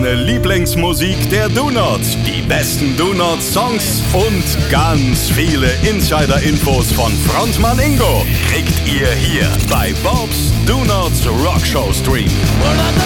Deine Lieblingsmusik der Donuts, die besten Donut-Songs und ganz viele Insider-Infos von Frontmann Ingo kriegt ihr hier bei Bob's Donuts Rockshow Stream.